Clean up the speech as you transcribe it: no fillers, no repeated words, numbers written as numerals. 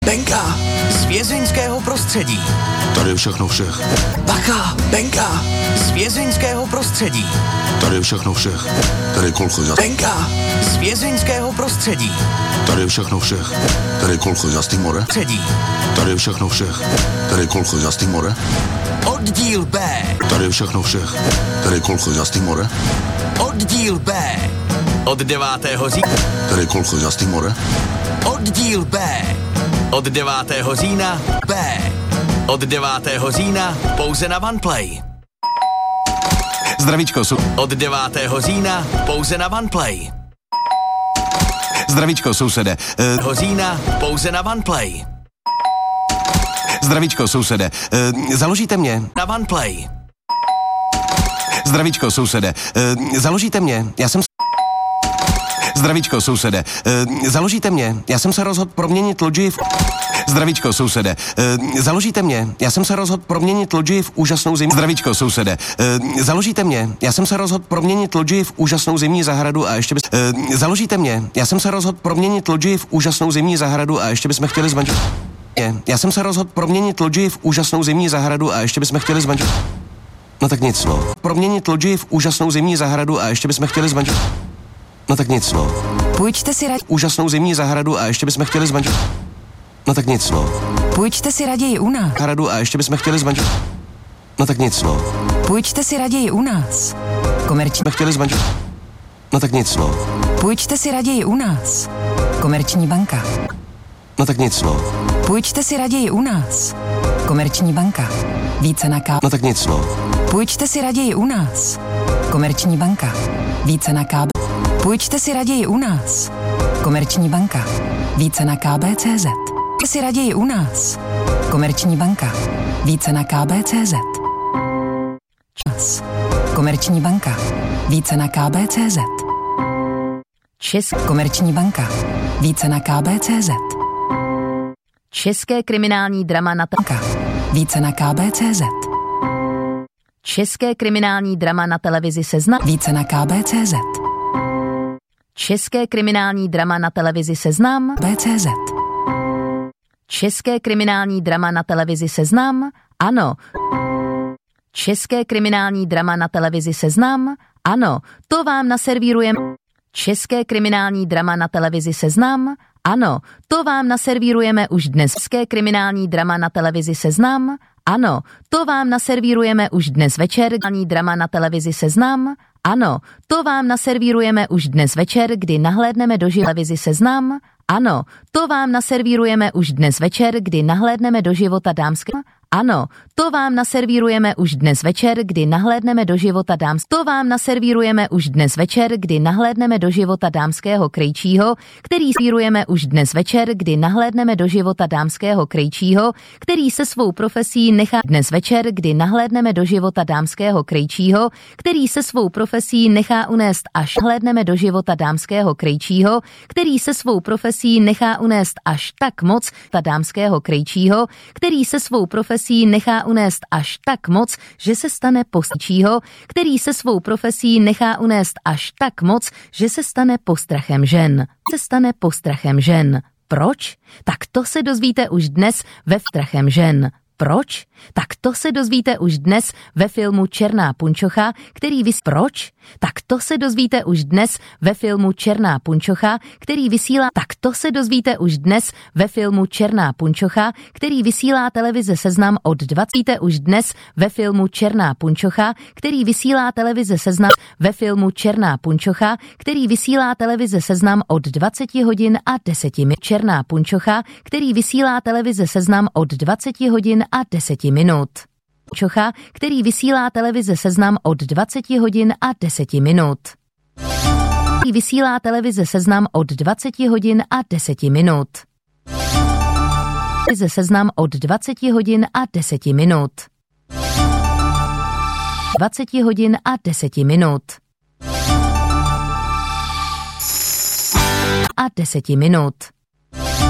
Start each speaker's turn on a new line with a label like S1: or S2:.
S1: Benka z vězeňského prostředí.
S2: Tady je všechno všech.
S1: Bacha, Benka z vězeňského prostředí.
S2: Tady je všechno všech. Tady je kolchoz.
S1: Benka z vězeňského prostředí.
S2: Tady je všechno všech. Tady je kolchoz z Timore.
S1: Předí.
S2: Tady je všechno všech. Tady je kolchoz z Timore.
S1: Oddíl B.
S2: Tady je všechno všech. Tady je kolchoz z Timore.
S1: Oddíl B. Od 9. října.
S2: Tady je kolchoz z Timore.
S1: Oddíl B. Od 9. října B. Od 9. října pouze na OnePlay.
S3: Zdravíčko,
S1: Od 9. října pouze na OnePlay.
S3: Zdravíčko, sousede.
S1: Října pouze na OnePlay.
S3: Zdravíčko, sousede. Založíte mě?
S1: Na OnePlay.
S3: Zdravíčko, sousede. Založíte mě? Já jsem... Zdravíčko, sousede. Založíte mě? Já jsem se rozhodl proměnit lodži v... Zdravíčko, sousede. Založíte mě? Já jsem se rozhodl proměnit lodži v úžasnou zimní... Zdravíčko, sousede. Založíte mě? Já jsem se rozhodl proměnit lodži v úžasnou zimní zahradu a ještě bys... Založíte mě? Já jsem se rozhodl proměnit lodži v úžasnou zimní zahradu a ještě bychom chtěli zmanžit... Já jsem se rozhodl proměnit lodži v úžasnou zimní zahradu a ještě bychom chtěli zmanžit... No tak nic, no. Proměnit lodži v úžasnou zimní zahradu a ještě bychom chtěli zmanžit... No tak nic, no.
S4: Půjčte si raději
S3: Úžasnou zimní zahradu a ještě bychom chtěli zmanžit... No tak nic, no.
S4: Půjčte si raději u nás.
S3: Zahradu a ještě bychom chtěli zmanžit... No tak nic, no.
S4: Půjčte si raději u nás. Komerční.
S3: Jsme chtěli zmanžit... No tak nic, no.
S4: Půjčte si raději u nás. Komerční banka.
S3: No tak nic, no.
S4: Půjčte si raději u nás. Komerční banka. Více na KB.
S3: No tak nic, no.
S4: Půjčte si raději u nás. Komerční banka. Více na KB. Půjčte si raději u nás. Komerční banka. Více na KB.cz. Půjčte si raději u nás. Komerční banka. Více na KB.cz. Čas. Komerční banka. Více na KB.cz. Komerční banka. Více na KB.cz. České kriminální drama na Více na KB.cz. České kriminální drama na televizi Seznam. Více na KB.cz. České kriminální drama na televizi Seznam. BCZ. České kriminální drama na televizi Seznam. Ano. České kriminální drama na televizi Seznam. Ano, to vám naservírujeme. České kriminální drama na televizi Seznam. Ano, to vám naservírujeme už dnes. České kriminální drama na televizi Seznam. Ano, to vám naservírujeme už dnes večer. Kriminální drama na televizi Seznam. Ano, to vám naservírujeme už dnes večer, kdy nahlédneme do televizi Seznam. Ano, to vám naservírujeme už dnes večer, kdy nahlédneme do života dámského. Ano, to vám naservírujeme už dnes večer, kdy nahlédneme do života dámského. To vám naservírujeme už dnes večer, kdy nahlédneme do života dámského krejčího, který servírujeme už dnes večer, kdy nahlédneme do života dámského krejčího, který se svou profesí nechá dnes večer, kdy nahlédneme do života dámského krejčího, který se svou profesí nechá unést až hlédneme do života dámského krejčího, který se svou profesí nechá unést až tak moc ta dámského krejčího, který se svou profesí nechá unést až tak moc, že se stane postrachem, který se svou profesí nechá unést až tak moc, že se stane postrachem žen. Se stane postrachem žen. Proč? Tak to se dozvíte už dnes ve Strachem žen. Proč? Tak to se dozvíte už dnes ve filmu Černá punčocha, který Proč? Tak to se dozvíte už dnes ve filmu Černá punčocha, který vysílá. Tak to se dozvíte už dnes ve filmu Černá punčocha, který vysílá televize Seznam od 20. už dnes ve filmu Černá punčocha, který vysílá televize Seznam ve filmu Černá punčocha, který vysílá televize Seznam od 20 hodin a 10 minut. Černá punčocha, který vysílá televize Seznam od 20 hodin a 10 minut. Čocha, který vysílá televize Seznam od 20 hodin a 10 minut. Vysílá televize Seznam od 20 hodin a 10 minut. Televize Seznam od 20 hodin a 10 minut. 20 hodin a 10 minut. A 10 minut.